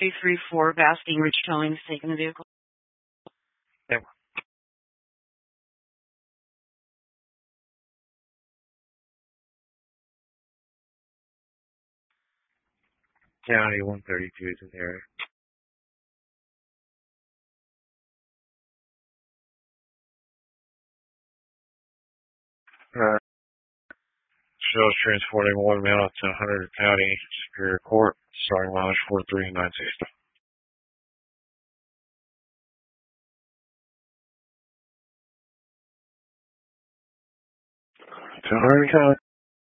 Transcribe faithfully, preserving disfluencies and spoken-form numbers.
two three four Basking Ridge Towing is taking the vehicle. Yeah. County one thirty-two is in the area. Uh, Shell's transporting one male to Hunter County Superior Court, starting mileage four three nine sixty. To Hunter County.